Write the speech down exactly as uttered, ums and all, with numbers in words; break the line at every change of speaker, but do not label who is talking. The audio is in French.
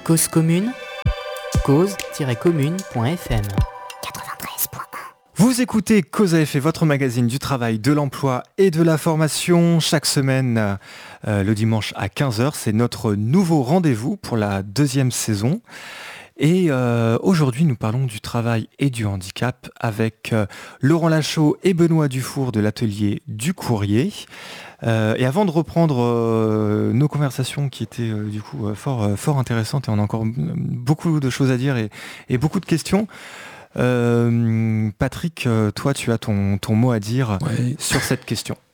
Cause commune, cause-commune point f m.
quatre-vingt-treize point un.
Vous écoutez Cause à effet, votre magazine du travail, de l'emploi et de la formation. Chaque semaine, euh, le dimanche à quinze heures, c'est notre nouveau rendez-vous pour la deuxième saison. Et euh, aujourd'hui, nous parlons du travail et du handicap avec euh, Laurent Lachaud et Benoît Dufour de l'atelier du Courrier. Euh, et avant de reprendre euh, nos conversations qui étaient euh, du coup euh, fort, euh, fort intéressantes, et on a encore beaucoup de choses à dire et, et beaucoup de questions, euh, Patrick, euh, toi tu as ton, ton mot à dire
Ouais.
sur cette question.